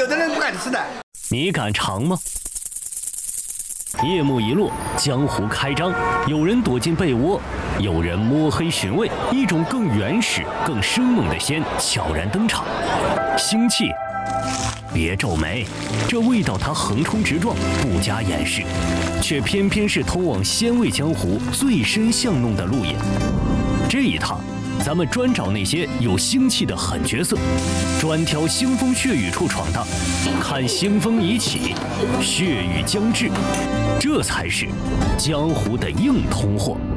有的人不敢吃的。 你敢尝吗？夜幕一落，江湖开张，有人躲进被窝，有人摸黑寻味，一种更原始、更生猛的鲜悄然登场。腥气，别皱眉，这味道它横冲直撞，不加掩饰，却偏偏是通往鲜味江湖最深巷弄的路引。这一趟，咱们专找那些有腥气的狠角色，专挑腥风血雨处闯荡，看腥风已起，血雨将至，这才是江湖的硬通货。